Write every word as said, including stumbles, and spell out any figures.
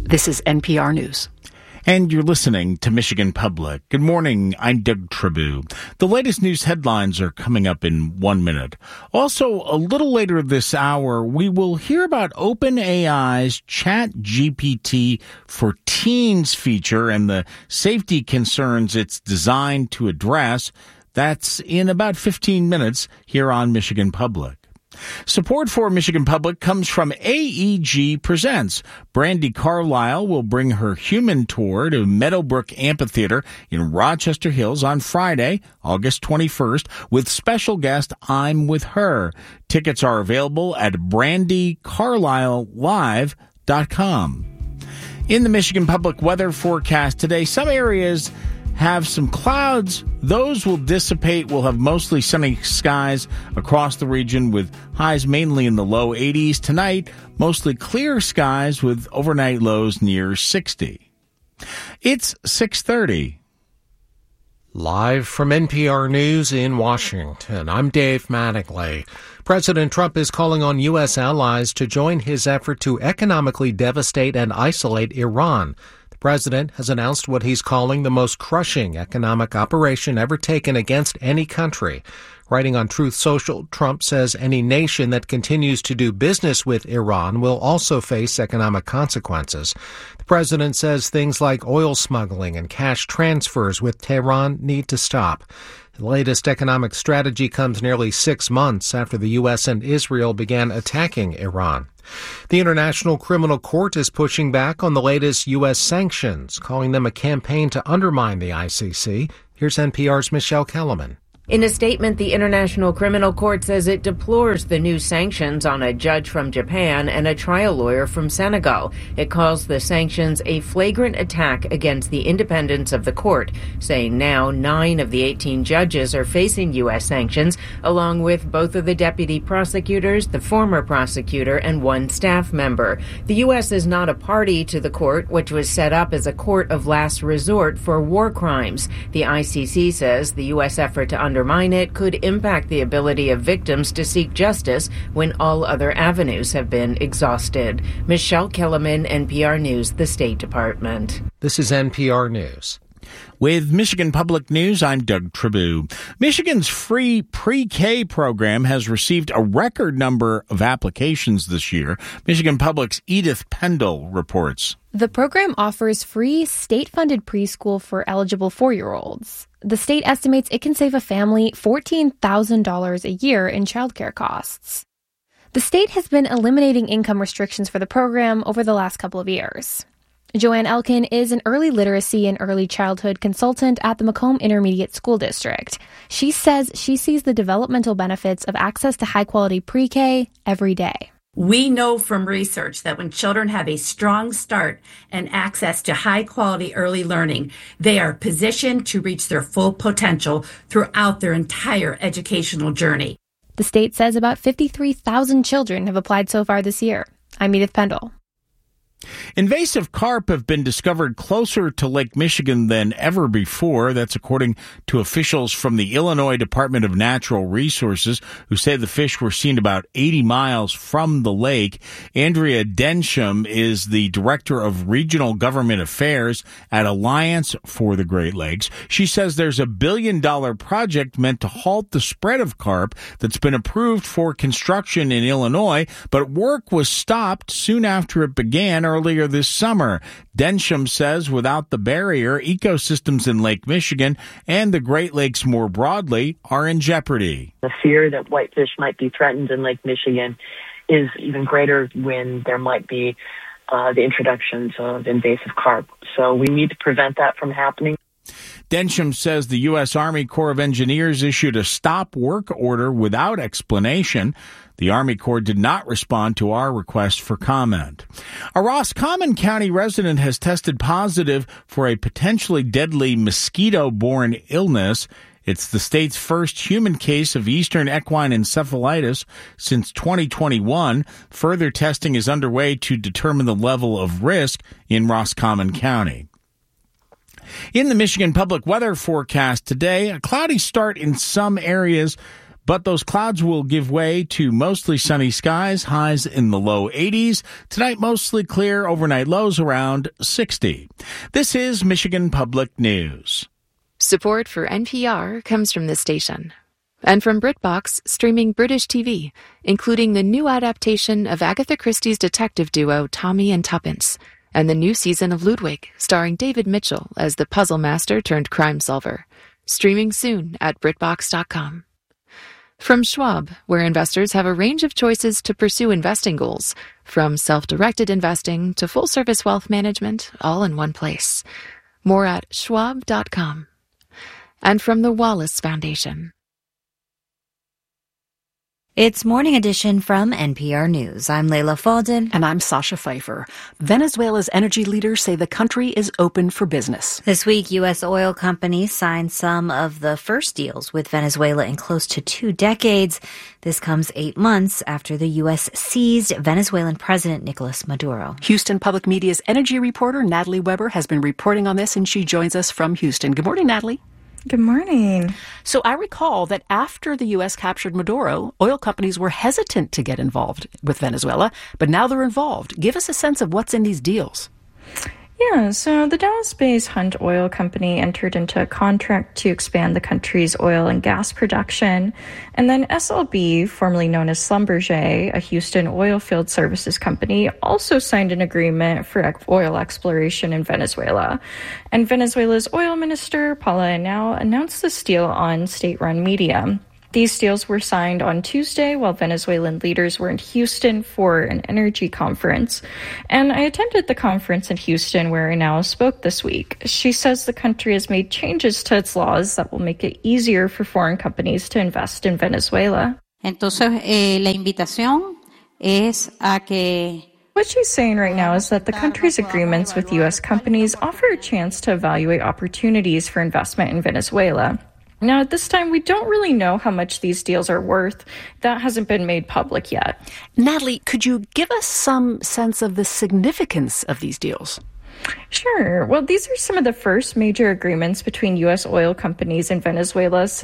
This is N P R News. And you're listening to Michigan Public. Good morning, I'm Doug Tribou. The latest news headlines are coming up in one minute. Also, a little later this hour, we will hear about OpenAI's ChatGPT for Teens feature and the safety concerns it's designed to address. That's in about fifteen minutes here on Michigan Public. Support for Michigan Public comes from A E G Presents. Brandi Carlile will bring her human tour to Meadowbrook Amphitheater in Rochester Hills on Friday, August twenty-first, with special guest I'm With Her. Tickets are available at brandy carlile live dot com. In the Michigan Public weather forecast today, some areas have some clouds. Those will dissipate. We'll have mostly sunny skies across the region with highs mainly in the low eighties. Tonight, mostly clear skies with overnight lows near sixty. It's six thirty. Live from N P R News in Washington, I'm Dave Mattingly. President Trump is calling on U S allies to join his effort to economically devastate and isolate Iran. The president has announced what he's calling the most crushing economic operation ever taken against any country. Writing on Truth Social, Trump says any nation that continues to do business with Iran will also face economic consequences. The president says things like oil smuggling and cash transfers with Tehran need to stop. The latest economic strategy comes nearly six months after the U S and Israel began attacking Iran. The International Criminal Court is pushing back on the latest U S sanctions, calling them a campaign to undermine the I C C. Here's N P R's Michelle Kellerman. In a statement, the International Criminal Court says it deplores the new sanctions on a judge from Japan and a trial lawyer from Senegal. It calls the sanctions a flagrant attack against the independence of the court, saying now nine of the eighteen judges are facing U S sanctions, along with both of the deputy prosecutors, the former prosecutor, and one staff member. The U S is not a party to the court, which was set up as a court of last resort for war crimes. The I C C says the U S effort to undermine it could impact the ability of victims to seek justice when all other avenues have been exhausted. Michelle Kellerman, N P R News, the State Department. This is N P R News. With Michigan Public News, I'm Doug Tribou. Michigan's free pre-K program has received a record number of applications this year. Michigan Public's Edith Pendle reports. The program offers free state-funded preschool for eligible four-year-olds. The state estimates it can save a family fourteen thousand dollars a year in childcare costs. The state has been eliminating income restrictions for the program over the last couple of years. Joanne Elkin is an early literacy and early childhood consultant at the Macomb Intermediate School District. She says she sees the developmental benefits of access to high-quality pre-K every day. We know from research that when children have a strong start and access to high-quality early learning, they are positioned to reach their full potential throughout their entire educational journey. The state says about fifty-three thousand children have applied so far this year. I'm Edith Pendle. Invasive carp have been discovered closer to Lake Michigan than ever before. That's according to officials from the Illinois Department of Natural Resources, who say the fish were seen about eighty miles from the lake. Andrea Densham is the Director of Regional Government Affairs at Alliance for the Great Lakes. She says there's a billion-dollar project meant to halt the spread of carp that's been approved for construction in Illinois, but work was stopped soon after it began earlier this summer. Densham says without the barrier, ecosystems in Lake Michigan and the Great Lakes more broadly are in jeopardy. The fear that whitefish might be threatened in Lake Michigan is even greater when there might be uh, the introductions of invasive carp. So we need to prevent that from happening. Densham says the U S. Army Corps of Engineers issued a stop work order without explanation. The Army Corps did not respond to our request for comment. A Roscommon County resident has tested positive for a potentially deadly mosquito-borne illness. It's the state's first human case of eastern equine encephalitis since twenty twenty-one. Further testing is underway to determine the level of risk in Roscommon County. In the Michigan Public Weather forecast today, a cloudy start in some areas, but those clouds will give way to mostly sunny skies, highs in the low eighties. Tonight, mostly clear, overnight lows around sixty. This is Michigan Public News. Support for N P R comes from this station and from BritBox, streaming British T V, including the new adaptation of Agatha Christie's detective duo Tommy and Tuppence, and the new season of Ludwig, starring David Mitchell as the puzzle master turned crime solver. Streaming soon at BritBox dot com. From Schwab, where investors have a range of choices to pursue investing goals, from self-directed investing to full-service wealth management, all in one place. More at schwab dot com. And from the Wallace Foundation. It's Morning Edition from N P R News. I'm Layla Faldin. And I'm Sasha Pfeiffer. Venezuela's energy leaders say the country is open for business. This week, U S oil companies signed some of the first deals with Venezuela in close to two decades. This comes eight months after the U S seized Venezuelan President Nicolas Maduro. Houston Public Media's energy reporter Natalie Weber has been reporting on this, and she joins us from Houston. Good morning, Natalie. Good morning. So I recall that after the U S captured Maduro, oil companies were hesitant to get involved with Venezuela, but now they're involved. Give us a sense of what's in these deals. Yeah, so the Dallas-based Hunt Oil Company entered into a contract to expand the country's oil and gas production. And then S L B, formerly known as Schlumberger, a Houston oil field services company, also signed an agreement for oil exploration in Venezuela. And Venezuela's oil minister, Paula Henao, announced this deal on state-run media. These deals were signed on Tuesday while Venezuelan leaders were in Houston for an energy conference. And I attended the conference in Houston where Henao spoke this week. She says the country has made changes to its laws that will make it easier for foreign companies to invest in Venezuela. Entonces, eh, la invitación es a que What she's saying right now is that the country's agreements with U S companies offer a chance to evaluate opportunities for investment in Venezuela. Now, at this time, we don't really know how much these deals are worth. That hasn't been made public yet. Natalie, could you give us some sense of the significance of these deals? Sure. Well, these are some of the first major agreements between U S oil companies and Venezuela since